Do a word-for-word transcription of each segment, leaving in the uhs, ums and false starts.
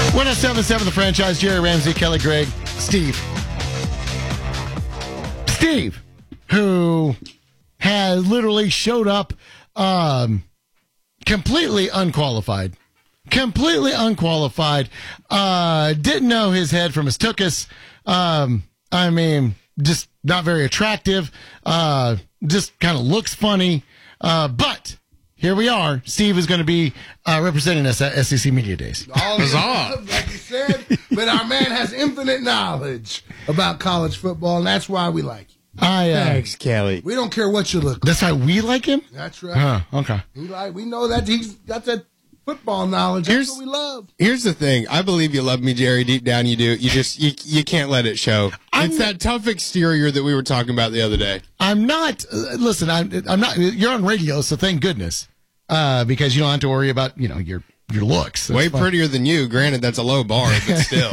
one oh seven point seven The Franchise, Jerry Ramsey, Kelly Gregg, Steve. Steve, who has literally showed up um, completely unqualified. Completely unqualified. Uh, didn't know his head from his tuchus. Um, I mean, just not very attractive. Uh, just kind of looks funny. Uh, but here we are. Steve is going to be uh, representing us at S E C Media Days. All Huzzah. Like you said, but our man has infinite knowledge about college football, and that's why we like him. I, uh, Thanks, Kelly. We don't care what you look like. That's why we like him? That's right. Huh, okay. He like, we know that he's got that football knowledge. That's Here's, what we love. Here's the thing. I believe you love me, Jerry. Deep down you do. You just, you, you can't let it show. I'm, it's that tough exterior that we were talking about the other day. I'm not, uh, listen, I'm, I'm not, you're on radio, so thank goodness. Uh, because you don't have to worry about, you know, your, your looks. That's Way fine. prettier than you. Granted, that's a low bar, but still.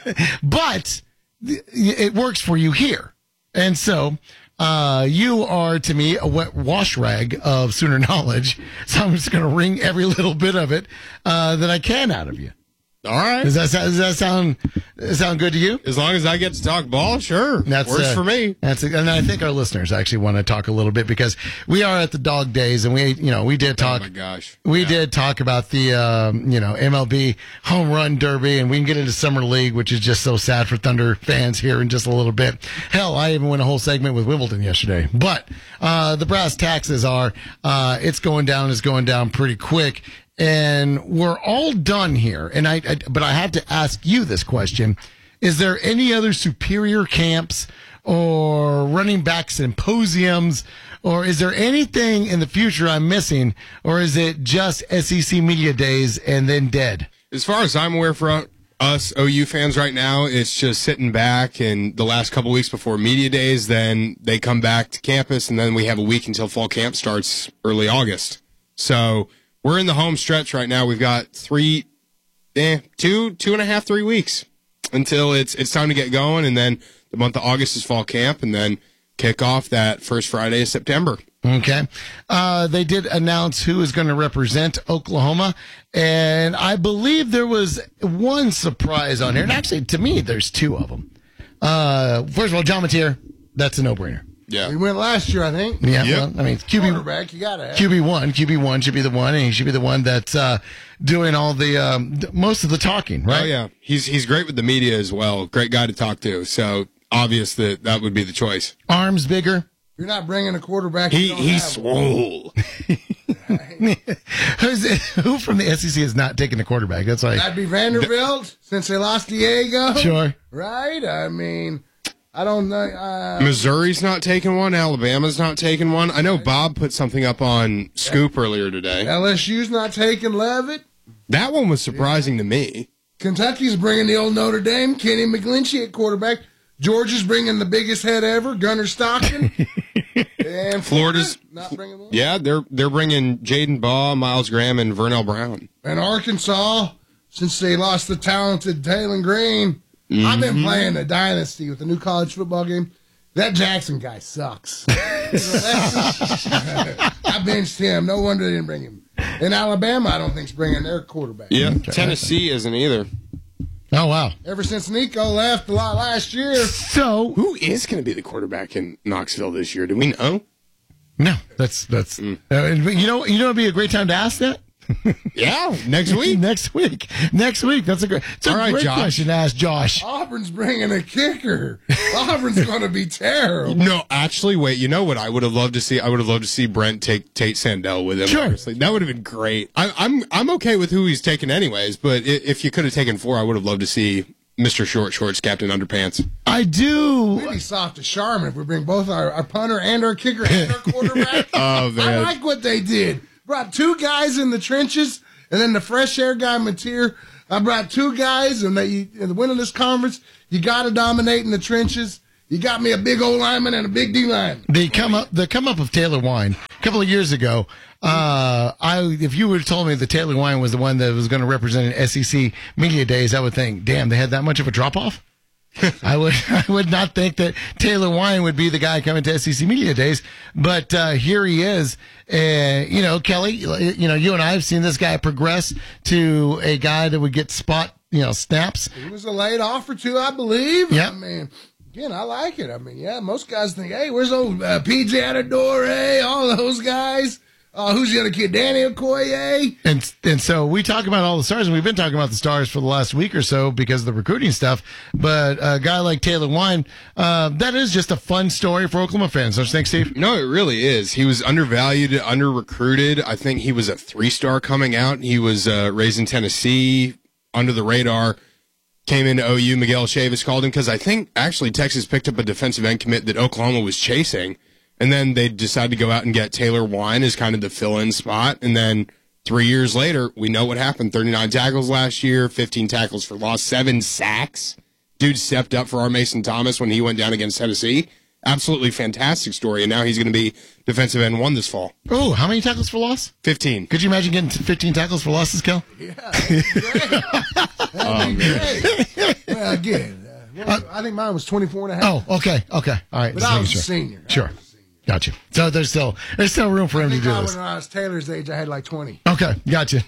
But th- it works for you here. And so, uh, you are to me a wet wash rag of Sooner knowledge. So I'm just going to wring every little bit of it, uh, that I can out of you. All right. Does that, does that sound, sound good to you? As long as I get to talk ball, sure. That's, Works uh, for me. That's, and I think our listeners actually want to talk a little bit because we are at the dog days and we, you know, we did talk. Oh my gosh. We Yeah. did talk about the, um, you know, M L B home run derby, and we can get into summer league, which is just so sad for Thunder fans here in just a little bit. Hell, I even went a whole segment with Wimbledon yesterday. But uh, the brass taxes are, uh, it's going down, it's going down pretty quick. And we're all done here. And I, I, but I have to ask you this question. Is there any other superior camps or running back symposiums, or is there anything in the future I'm missing, or is it just S E C Media Days and then dead? As far as I'm aware, for us O U fans right now, it's just sitting back, and the last couple weeks before media days, then they come back to campus, and then we have a week until fall camp starts early August. So we're in the home stretch right now. We've got three, eh, two, two and a half, three weeks until it's it's time to get going, and then the month of August is fall camp, and then kick off that first Friday of September. Okay. Uh, they did announce who is going to represent Oklahoma, and I believe there was one surprise on here. And actually, to me, there's two of them. Uh, first of all, John Mateer, that's a no-brainer. Yeah. We went last year, I think. Yeah, Yep. well, I mean, Q B, Quarterback, you got to have. Q B one, Q B one should be the one, and he should be the one that's uh, doing all the um, most of the talking, right? Oh, yeah. He's, he's great with the media as well. Great guy to talk to. So obvious that that would be the choice. Arms bigger. You're not bringing a quarterback. He you don't he's have. swole. Who's, who from the S E C is not taking the quarterback? That's like That'd be Vanderbilt since they lost Diego. Sure. Right? I mean, I don't know. Uh, Missouri's not taking one. Alabama's not taking one. I know Bob put something up on Scoop earlier today. L S U's not taking Levitt. That one was surprising to me. Kentucky's bringing the old Notre Dame, Kenny McGlinchey at quarterback. Georgia's bringing the biggest head ever, Gunnar Stockton. And Florida's not bringing one. Yeah, they're they're bringing Jaden Baugh, Miles Graham, and Vernell Brown. And Arkansas, since they lost the talented Taylon Green, mm-hmm. I've been playing the dynasty with the new college football game. That Jackson guy sucks. I benched him. No wonder they didn't bring him. And Alabama, I don't think's bringing their quarterback. Yeah, okay. Tennessee isn't either. Oh, wow. Ever since Nico left a lot last year. So, who is going to be the quarterback in Knoxville this year? Do we know? No, that's, that's, mm. uh, you know, you know, it'd be a great time to ask that. Yeah, next week. next week. Next week. That's a great, it's a All right, great Josh. question to ask Josh. Auburn's bringing a kicker. Auburn's going to be terrible. No, actually, wait. You know what? I would have loved to see. I would have loved to see Brent take Tate Sandell with him. Sure, honestly. That would have been great. I, I'm I'm okay with who he's taken anyways. But if you could have taken four, I would have loved to see Mister Short Shorts, Captain Underpants. I do. We'd be soft as Charmin if we bring both our, our punter and our kicker and our quarterback. Oh man, I like what they did. Brought two guys in the trenches. And then the fresh air guy, Mateer, I brought two guys, and they, in the win of this conference, you got to dominate in the trenches. You got me a big old lineman and a big D lineman. The come up, the come up of Taylor Wine a couple of years ago. Uh, I if you would have told me that Taylor Wine was the one that was going to represent an S E C Media Days, I would think, damn, they had that much of a drop off. I would I would not think that Taylor Wine would be the guy coming to S E C Media Days, but uh, here he is. Uh, you know, Kelly, you know, you and I have seen this guy progress to a guy that would get spot you know, snaps. He was a late offer too, I believe. Yeah. I mean, again, I like it. I mean, yeah, most guys think, hey, where's old uh, P J Adedore, all those guys? Uh, who's the other kid? Danny Okoye? And and so we talk about all the stars, and we've been talking about the stars for the last week or so because of the recruiting stuff. But a guy like Taylor Wine, uh, that is just a fun story for Oklahoma fans. Don't you think, Steve? No, it really is. He was undervalued, under recruited. I think he was a three star coming out. He was uh, raised in Tennessee, under the radar. Came into O U. Miguel Chavis called him because I think actually Texas picked up a defensive end commit that Oklahoma was chasing. And then they decided to go out and get Taylor Wine as kind of the fill-in spot. And then three years later, we know what happened. thirty-nine tackles last year, fifteen tackles for loss, seven sacks. Dude stepped up for our Mason Thomas when he went down against Tennessee. Absolutely fantastic story. And now he's going to be defensive end one this fall. Oh, how many tackles for loss? fifteen. Could you imagine getting fifteen tackles for losses, Kel? Yeah, that'd be great. That'd be great. Well, again, uh, I think mine was twenty-four and a half. Oh, okay, okay. All right. But just I making was a sure. senior. I Sure. was a senior. Gotcha. So there's still there's still room for I him to think do I, this. when I was Taylor's age, I had like twenty. Okay, gotcha.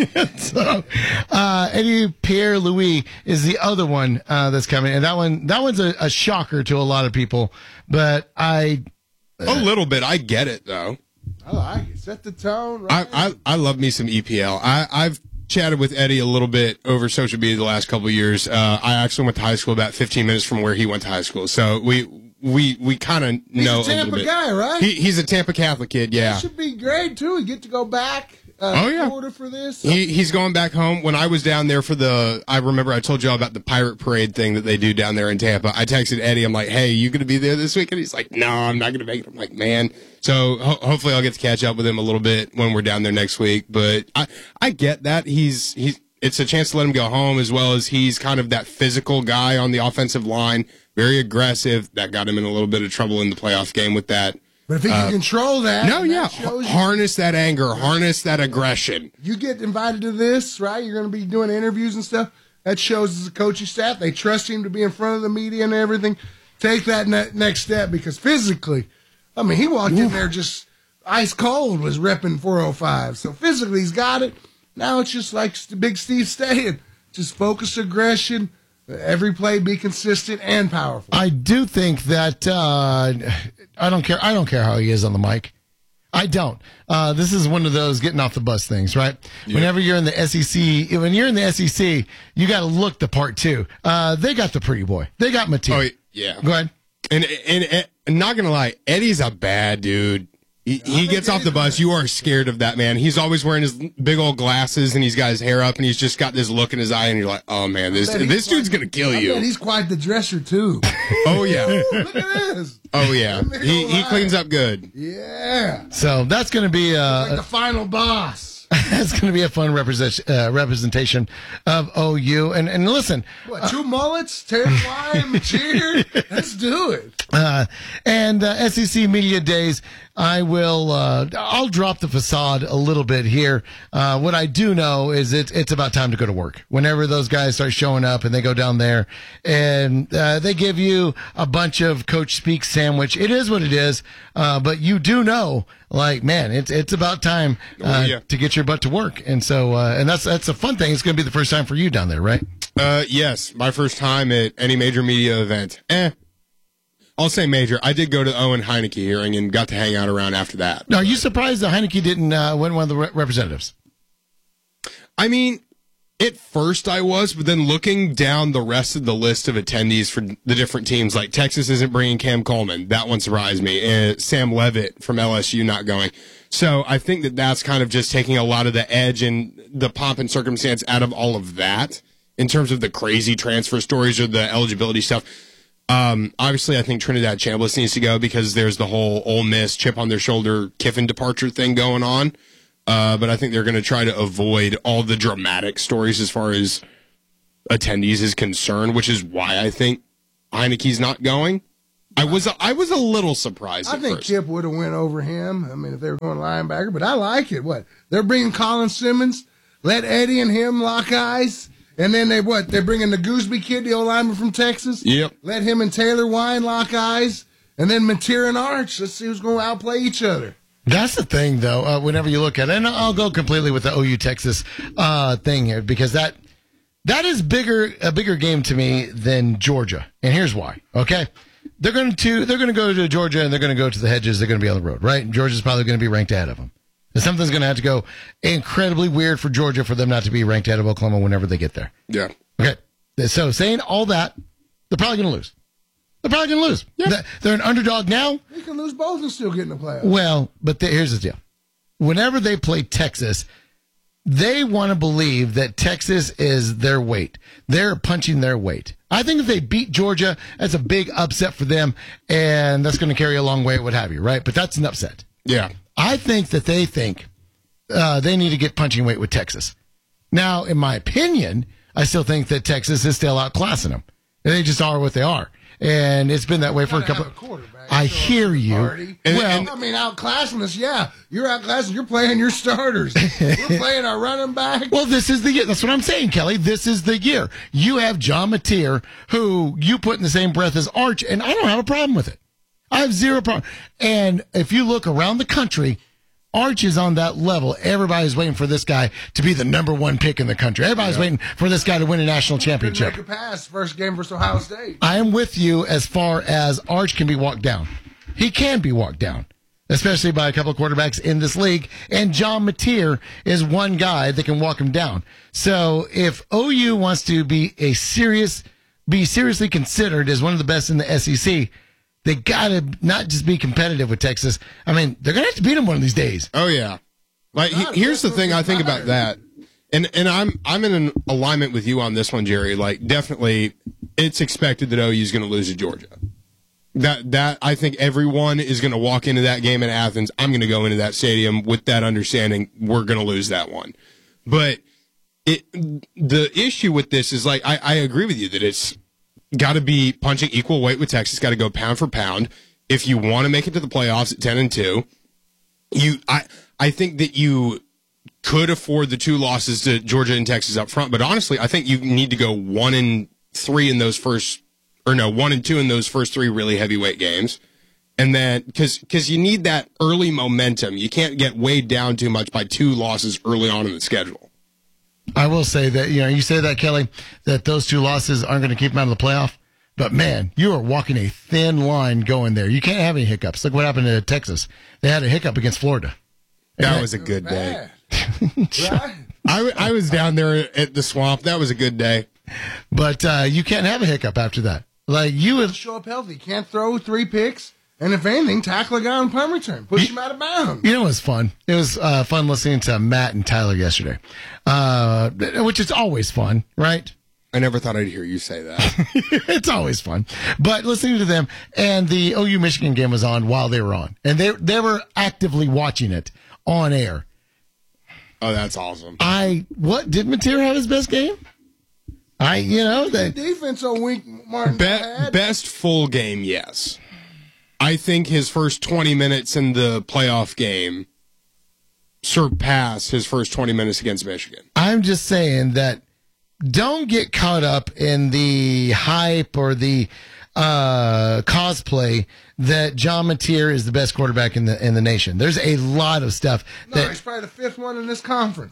so, uh, Eddie Pierre Louis is the other one uh, that's coming, and that one that one's a, a shocker to a lot of people. But I, A little bit. I get it, though. I like it. Set the tone. Right? I, I, I love me some E P L. I, I've chatted with Eddie a little bit over social media the last couple of years. Uh, I actually went to high school about fifteen minutes from where he went to high school. So we we we kind of know He's a a little Tampa bit. guy, right? He, he's a Tampa Catholic kid, yeah. That should be great, too. You get to go back uh, Oh, yeah. to Florida for this. He, he's going back home. When I was down there for the, I remember I told you all about the pirate parade thing that they do down there in Tampa. I texted Eddie. I'm like, hey, you going to be there this weekend? He's like, no, I'm not going to make it. I'm like, man. So ho- hopefully I'll get to catch up with him a little bit when we're down there next week. But I, I get that. He's, he's, it's a chance to let him go home, as well as he's kind of that physical guy on the offensive line, very aggressive. That got him in a little bit of trouble in the playoff game with that. But if he can control that, No, that yeah. shows you- Harness that anger, harness that aggression. you get invited to this, right? You're going to be doing interviews and stuff. That shows as a coaching staff, they trust him to be in front of the media and everything. Take that ne- next step, because physically, I mean, he walked in there just ice cold, was repping four oh five. So physically, he's got it. Now it's just like Big Steve saying, just focus aggression, every play be consistent and powerful. I do think that uh, I don't care. I don't care how he is on the mic. I don't. Uh, this is one of those getting off the bus things, right? Yeah. Whenever you're in the S E C, when you're in the S E C, you got to look the part too. Uh, they got the pretty boy. They got Mateo. Oh, yeah. Go ahead. And, and, and not going to lie, Eddie's a bad dude. He, he gets off the bus. You are scared of that man. He's always wearing his big old glasses, and he's got his hair up, and he's just got this look in his eye, and you're like, oh, man, this this dude's going to kill I you. bet he's quite the dresser, too. Oh, yeah. Ooh, look at this. Oh, yeah. He he cleans up good. Yeah. So that's going to be Like uh, the final boss. that's going to be a fun represent, uh, representation of O U. And and listen, What, two mullets, Terry Wine, cheer? Let's do it. Uh, and uh, S E C Media Days, I will, uh, I'll drop the facade a little bit here. Uh, what I do know is it, it's about time to go to work. Whenever those guys start showing up and they go down there and uh, they give you a bunch of Coach Speak sandwich, it is what it is. Uh, but you do know, like, man, it's it's about time uh, Oh, yeah. to get your butt to work. And so, uh, and that's that's a fun thing. It's going to be the first time for you down there, right? Uh, yes, my first time at any major media event. Eh. I'll say major. I did go to the Owen Heineke hearing and got to hang out around after that. Now, are you surprised that Heineke didn't uh, win one of the re- representatives? I mean, at first I was, but then looking down the rest of the list of attendees for the different teams, like Texas isn't bringing Cam Coleman. That one surprised me. And Sam Levitt from L S U not going. So I think that that's kind of just taking a lot of the edge and the pomp and circumstance out of all of that in terms of the crazy transfer stories or the eligibility stuff. Um, obviously, I think Trinidad Chambliss needs to go because there's the whole Ole Miss chip on their shoulder Kiffin departure thing going on. Uh, but I think they're going to try to avoid all the dramatic stories as far as attendees is concerned, which is why I think Heineke's not going. I was a, I was a little surprised. I at think first. Kip would have went over him. I mean, if they were going linebacker, but I like it. What? They're bringing Colin Simmons. Let Eddie and him lock eyes. And then they what? They're bringing the Gooseby kid, the old lineman from Texas. Yep. Let him and Taylor Wine lock eyes. And then Mateer and Arch. Let's see who's going to outplay each other. That's the thing, though, uh, whenever you look at it, and I'll go completely with the O U Texas uh, thing here, because that That is bigger a bigger game to me than Georgia, and here's why. Okay, they're going to they're going to go to Georgia and they're going to go to the Hedges. They're going to be on the road, right? And Georgia's probably going to be ranked ahead of them. And something's going to have to go incredibly weird for Georgia for them not to be ranked ahead of Oklahoma whenever they get there. Yeah. Okay, so saying all that, they're probably going to lose. They're probably going to lose. Yeah. They're an underdog now. You can lose both and still get in the playoffs. Well, but the, here's the deal: whenever they play Texas, they want to believe that Texas is their weight. They're punching their weight. I think if they beat Georgia, that's a big upset for them, and that's going to carry a long way, what have you, right? But that's an upset. Yeah. I think that they think uh, they need to get punching weight with Texas. Now, in my opinion, I still think that Texas is still outclassing them. They just are what they are. And it's been that way for a couple. A I hear you. And, well, and, I mean, outclassing us, yeah. You're outclassing. You're playing your starters. We're playing our running back. Well, this is the year. That's what I'm saying, Kelly. This is the year. You have John Mateer, who you put in the same breath as Arch, and I don't have a problem with it. I have zero problem. And if you look around the country, Arch is on that level. Everybody's waiting for this guy to be the number one pick in the country. Everybody's yeah. waiting for this guy to win a national championship. Make a pass first game versus Ohio State. I am with you as far as Arch can be walked down. He can be walked down, especially by a couple of quarterbacks in this league. And John Mateer is one guy that can walk him down. So if O U wants to be a serious, be seriously considered as one of the best in the S E C, they got to not just be competitive with Texas. I mean, they're going to have to beat them one of these days. Oh, yeah. Like, he, here's the thing I think about that. And and I'm I'm in an alignment with you on this one, Jerry. Like, definitely, it's expected that O U is going to lose to Georgia. That that I think everyone is going to walk into that game in Athens. I'm going to go into that stadium with that understanding we're going to lose that one. But it the issue with this is, like, I, I agree with you that it's got to be punching equal weight with Texas. Got to go pound for pound if you want to make it to the playoffs at ten and two. You, I, I think that you could afford the two losses to Georgia and Texas up front, but honestly, I think you need to go one and three in those first, or no, one and two in those first three really heavyweight games, and then because because you need that early momentum. You can't get weighed down too much by two losses early on in the schedule. I will say that, you know, you say that, Kelly, that those two losses aren't going to keep them out of the playoff. But, man, you are walking a thin line going there. You can't have any hiccups. Look what happened to Texas. They had a hiccup against Florida. That, that was a good day. Right? I, I was down there at the swamp. That was a good day. But uh, you can't have a hiccup after that. Like, you would show up healthy. You can't throw three picks. And if anything, tackle a guy on punt return. Push you, him out of bounds. You know, it was fun. It was uh, fun listening to Matt and Tyler yesterday, uh, which is always fun, right? I never thought I'd hear you say that. It's always fun. But listening to them, and the O U Michigan game was on while they were on. And they they were actively watching it on air. Oh, that's awesome. I, what, did Mateer have his best game? I, you know. The defense on week, Martin. Be- best full game, yes. I think his first twenty minutes in the playoff game surpassed his first twenty minutes against Michigan. I'm just saying that don't get caught up in the hype or the uh, cosplay that John Mateer is the best quarterback in the in the nation. There's a lot of stuff. No, that, he's probably the fifth one in this conference.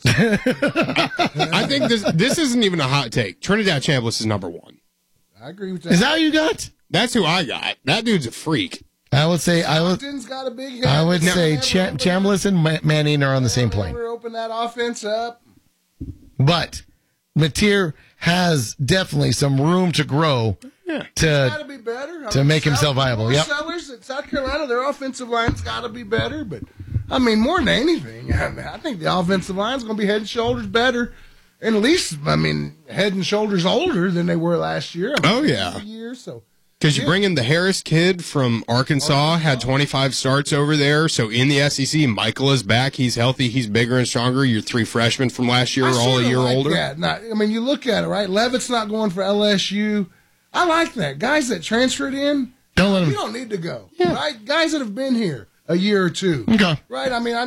I think this this isn't even a hot take. Trinidad Chambliss is number one. I agree with that. Is that who you got? That's who I got. That dude's a freak. I would say I would. Got a big head. I would Never, say never Cham- Chambliss and Ma- Manning are on the same plane. Never open that offense up. But Mateer has definitely some room to grow yeah. to gotta be better. I to mean, make South, himself viable. Yep. Sellers at South Carolina, their offensive line's got to be better. But I mean, more than anything, I, mean, I think the offensive line's going to be head and shoulders better, and at least I mean, head and shoulders older than they were last year. I mean, oh yeah, year so. Because you bring in the Harris kid from Arkansas, had twenty-five starts over there. So in the S E C, Michael is back. He's healthy. He's bigger and stronger. Your three freshmen from last year are all a year like older. That. Not, I mean, you look at it, right? Levitt's not going for L S U. I like that. Guys that transferred in, don't let them. You don't need to go. Yeah. Right? Guys that have been here a year or two. Okay. Right? I mean, I